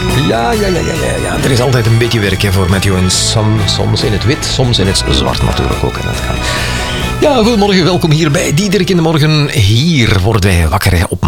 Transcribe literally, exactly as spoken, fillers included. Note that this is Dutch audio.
Ja, ja, ja, ja, ja, ja. Er is altijd een beetje werk hè, voor Matthew en Sam. Soms in het wit, soms in het zwart natuurlijk ook. En dat kan. Ja, goedemorgen, welkom hier bij Diederik in de Morgen. Hier worden wij wakker hè, op